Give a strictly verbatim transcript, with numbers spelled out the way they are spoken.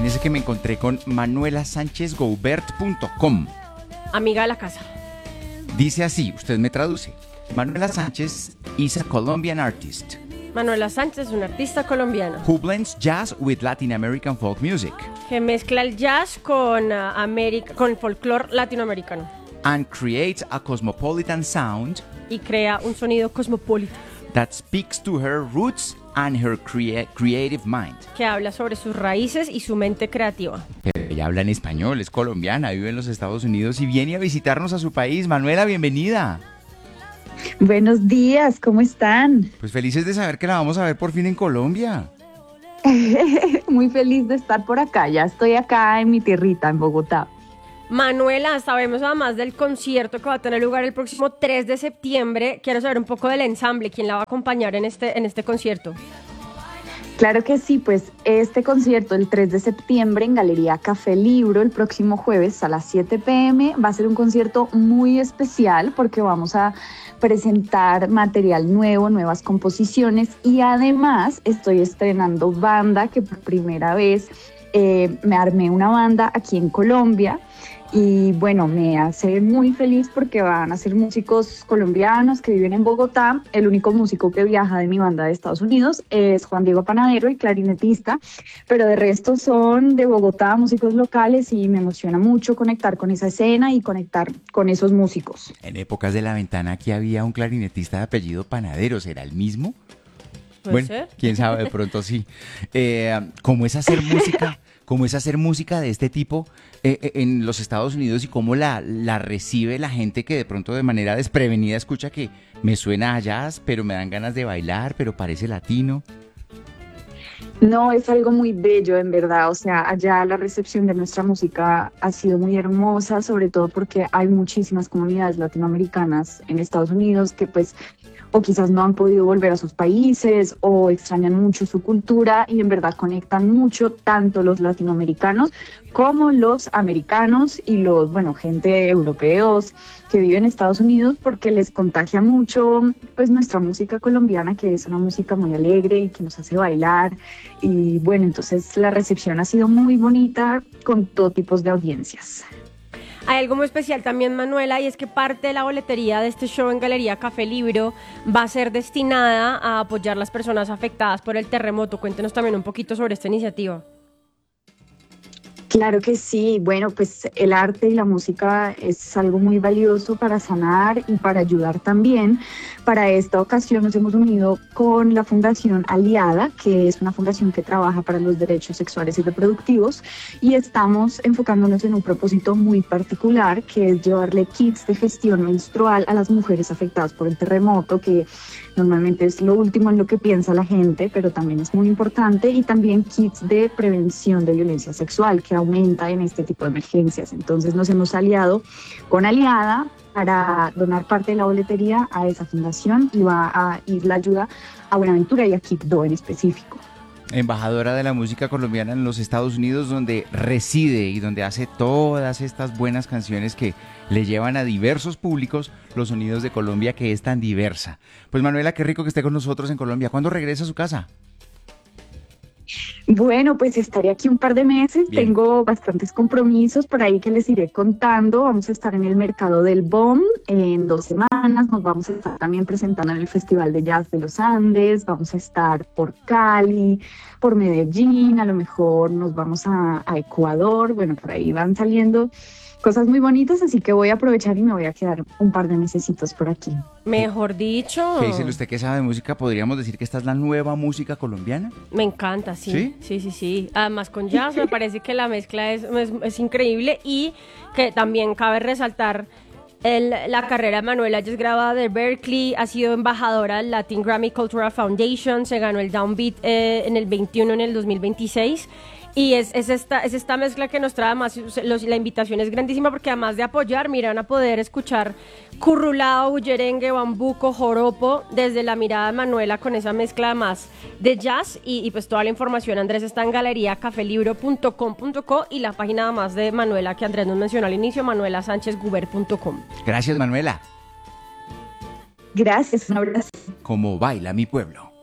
Imagínese que me encontré con manuela sánchez goubert punto com. Amiga de la casa. Dice así, usted me traduce. Manuela Sánchez is a Colombian artist Manuela Sánchez es una artista colombiana who blends jazz with Latin American folk music que mezcla el jazz con, uh, América, con el folclore latinoamericano and creates a cosmopolitan sound y crea un sonido cosmopolita that speaks to her roots and her crea- creative mind. que habla sobre sus raíces y su mente creativa. Pero ella habla en español, es colombiana, vive en los Estados Unidos y viene a visitarnos a su país. Manuela, bienvenida. Buenos días, ¿cómo están? Pues felices de saber que la vamos a ver por fin en Colombia. Muy feliz de estar por acá, ya estoy acá en mi tierrita, en Bogotá. Manuela, sabemos además del concierto que va a tener lugar el próximo tres de septiembre. Quiero saber un poco del ensamble, quién la va a acompañar en este, en este concierto. Claro que sí, pues este concierto el tres de septiembre en Galería Café Libro, el próximo jueves a las siete pm, va a ser un concierto muy especial porque vamos a presentar material nuevo, nuevas composiciones y además estoy estrenando banda, que por primera vez eh, me armé una banda aquí en Colombia. Y bueno, me hace muy feliz porque van a ser músicos colombianos que viven en Bogotá. El único músico que viaja de mi banda de Estados Unidos es Juan Diego Panadero, el clarinetista, pero de resto son de Bogotá, músicos locales, y me emociona mucho conectar con esa escena y conectar con esos músicos. En épocas de La Ventana aquí había un clarinetista de apellido Panadero, ¿será el mismo? ¿Puede Bueno, ser? quién sabe, de pronto sí. Eh, ¿Cómo es hacer música? ¿Cómo es hacer música de este tipo eh, en los Estados Unidos y cómo la, la recibe la gente que de pronto de manera desprevenida escucha que me suena a jazz, pero me dan ganas de bailar, pero parece latino? No, es algo muy bello, en verdad. O sea, allá la recepción de nuestra música ha sido muy hermosa, sobre todo porque hay muchísimas comunidades latinoamericanas en Estados Unidos que pues o quizás no han podido volver a sus países o extrañan mucho su cultura y en verdad conectan mucho tanto los latinoamericanos como los americanos y los, bueno, gente europeos que viven en Estados Unidos porque les contagia mucho pues nuestra música colombiana, que es una música muy alegre y que nos hace bailar. Y bueno, entonces la recepción ha sido muy bonita con todo tipo de audiencias. Hay algo muy especial también, Manuela, y es que parte de la boletería de este show en Galería Café Libro va a ser destinada a apoyar a las personas afectadas por el terremoto. Cuéntenos también un poquito sobre esta iniciativa. Claro que sí, bueno, pues el arte y la música es algo muy valioso para sanar y para ayudar también. Para esta ocasión nos hemos unido con la Fundación Aliada, que es una fundación que trabaja para los derechos sexuales y reproductivos, y estamos enfocándonos en un propósito muy particular, que es llevarle kits de gestión menstrual a las mujeres afectadas por el terremoto, que normalmente es lo último en lo que piensa la gente, pero también es muy importante, y también kits de prevención de violencia sexual, que aumenta en este tipo de emergencias. Entonces nos hemos aliado con Aliada para donar parte de la boletería a esa fundación y va a ir la ayuda a Buenaventura y a Quibdó en específico. Embajadora de la música colombiana en los Estados Unidos, donde reside y donde hace todas estas buenas canciones que le llevan a diversos públicos los sonidos de Colombia, que es tan diversa. Pues Manuela, qué rico que esté con nosotros en Colombia. ¿Cuándo regresa a su casa? Bueno, pues estaré aquí un par de meses. Bien. Tengo bastantes compromisos por ahí que les iré contando. Vamos a estar en el Mercado del B O M en dos semanas. Nos vamos a estar también presentando en el Festival de Jazz de los Andes. Vamos a estar por Cali, por Medellín. A lo mejor nos vamos a, a Ecuador. Bueno, por ahí van saliendo cosas muy bonitas, así que voy a aprovechar y me voy a quedar un par de mesecitos por aquí. Mejor dicho. ¿Qué dice usted que sabe de música? ¿Podríamos decir que esta es la nueva música colombiana? Me encanta, sí. ¿Sí? Sí, sí, sí. Además con jazz me parece que la mezcla es, es, es increíble y que también cabe resaltar el, la carrera de Manuela. Ella es graduada de Berkeley, ha sido embajadora del Latin Grammy Cultural Foundation, se ganó el Downbeat eh, en el veintiuno, en el dos mil veintiséis. Y es, es, esta, es esta mezcla que nos trae más, los, la invitación es grandísima porque además de apoyar, mira, van a poder escuchar currulao, bullerengue, bambuco, joropo, desde la mirada de Manuela con esa mezcla más de jazz y, y pues toda la información, Andrés, está en galería café libro punto com punto co y la página más de Manuela que Andrés nos mencionó al inicio, manuela sánchez goubert punto com. Gracias, Manuela. Gracias, un abrazo. Como baila mi pueblo.